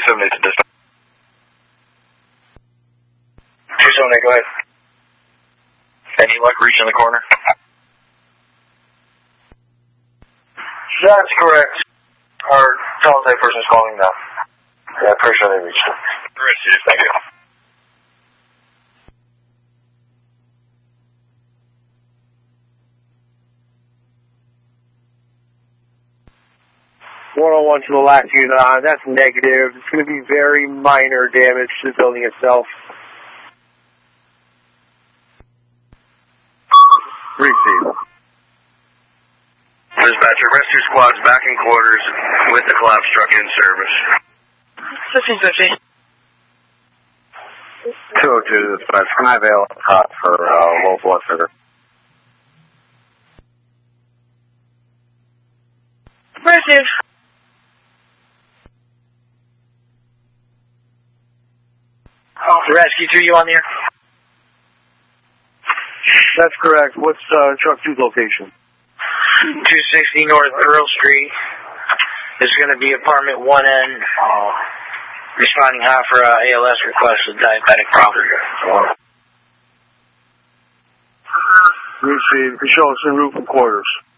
278 to dispatch. 278, go ahead. Any luck reaching the corner? That's correct. Our teletype person is calling now. Yeah, pretty sure they reached him. Received, thank you. One-on-one to the last unit on. That's negative. It's going to be very minor damage to the building itself. Received. Dispatcher, rescue squad's back in quarters with the collapse truck in service. 50-50. 202 dispatch. Can I avail hot for low blood sugar? Receive. Rescue 2, you on the air? That's correct. What's truck 2's location? 260 North Earl Street. This is going to be apartment 1N. Responding hot for ALS request with diabetic property. Received. Show us in roof and quarters.